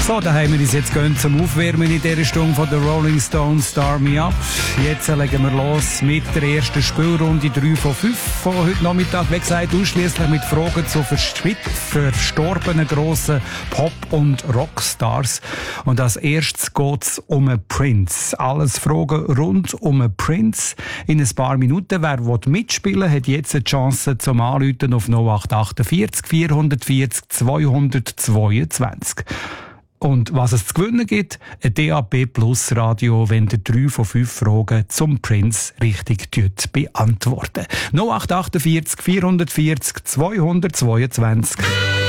So, da haben wir uns jetzt gönnt zum Aufwärmen in dieser Stunde von den Rolling Stones Star Me Up. Jetzt legen wir los mit der ersten Spielrunde 3 von 5 von heute Nachmittag. Wie gesagt, ausschliesslich mit Fragen zu verstorbenen grossen Pop- und Rockstars. Und als erstes geht's um einen Prince. Alles Fragen rund um einen Prince. In ein paar Minuten. Wer mitspielen will, hat jetzt eine Chance zum Anrufen auf 0848 440 222. Und was es zu gewinnen gibt, ein DAB Plus Radio, wenn ihr 3 von 5 Fragen zum Prince richtig beantwortet. 0848 440 222.